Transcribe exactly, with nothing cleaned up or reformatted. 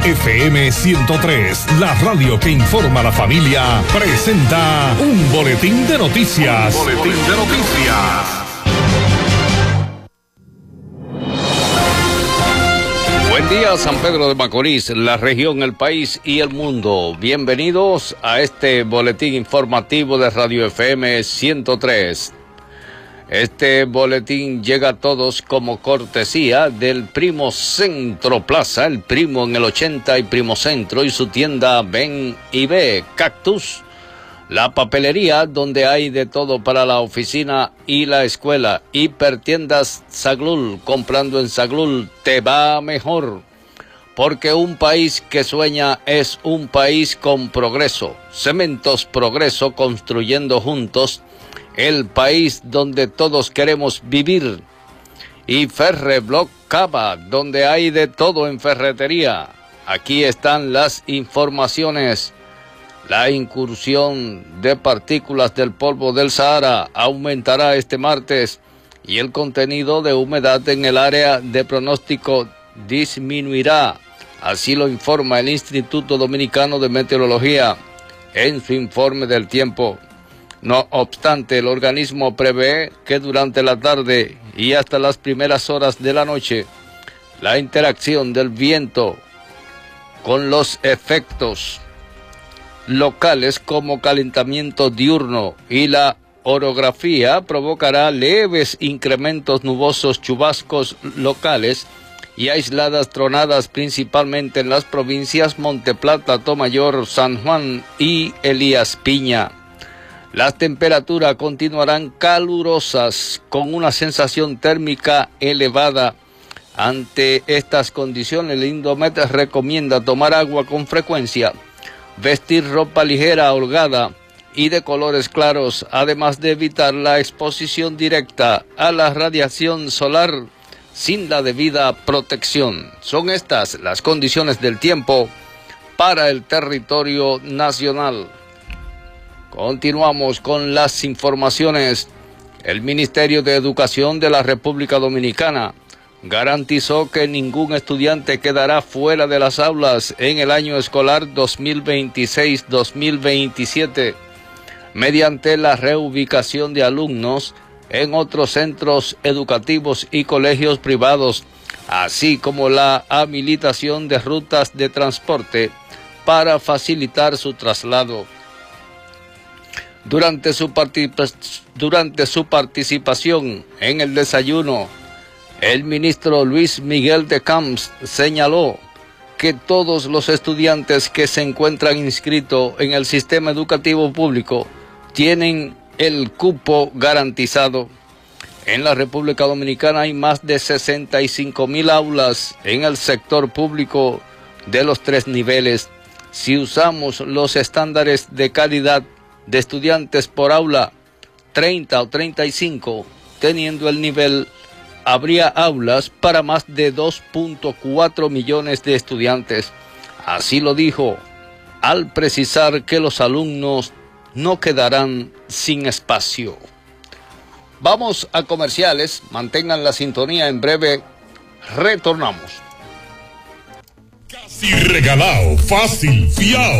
F M ciento tres, la radio que informa a la familia, presenta un boletín de noticias. Un boletín de noticias. Buen día, San Pedro de Macorís, la región, el país y el mundo. Bienvenidos a este boletín informativo de Radio F M ciento tres. Este boletín llega a todos como cortesía del Primo Centro Plaza, el Primo en el ochenta y Primo Centro, y su tienda Ven y Ve Cactus, la papelería donde hay de todo para la oficina y la escuela. Hipertiendas Saglul, comprando en Saglul te va mejor, porque un país que sueña es un país con progreso. Cementos Progreso, construyendo juntos el país donde todos queremos vivir. Y Ferreblock Cava, donde hay de todo en ferretería. Aquí están las informaciones. La incursión de partículas del polvo del Sahara aumentará este martes y el contenido de humedad en el área de pronóstico disminuirá. Así lo informa el Instituto Dominicano de Meteorología en su informe del tiempo. No obstante, el organismo prevé que durante la tarde y hasta las primeras horas de la noche, la interacción del viento con los efectos locales como calentamiento diurno y la orografía provocará leves incrementos nubosos, chubascos locales y aisladas tronadas, principalmente en las provincias Monteplata, Tomayor, San Juan y Elías Piña. Las temperaturas continuarán calurosas con una sensación térmica elevada. Ante estas condiciones, el Indomet recomienda tomar agua con frecuencia, vestir ropa ligera, holgada y de colores claros, además de evitar la exposición directa a la radiación solar sin la debida protección. Son estas las condiciones del tiempo para el territorio nacional. Continuamos con las informaciones. El Ministerio de Educación de la República Dominicana garantizó que ningún estudiante quedará fuera de las aulas en el año escolar dos mil veintiséis dos mil veintisiete mediante la reubicación de alumnos en otros centros educativos y colegios privados, así como la habilitación de rutas de transporte para facilitar su traslado. Durante su, partic- durante su participación en el desayuno, el ministro Luis Miguel de Camps señaló que todos los estudiantes que se encuentran inscritos en el sistema educativo público tienen el cupo garantizado. En la República Dominicana hay más de sesenta y cinco mil aulas en el sector público de los tres niveles. Si usamos los estándares de calidad de estudiantes por aula, treinta o treinta y cinco, teniendo el nivel, habría aulas para más de dos punto cuatro millones de estudiantes. Así lo dijo, al precisar que los alumnos no quedarán sin espacio. Vamos a comerciales, mantengan la sintonía, en breve retornamos. Casi regalado, fácil, fiao.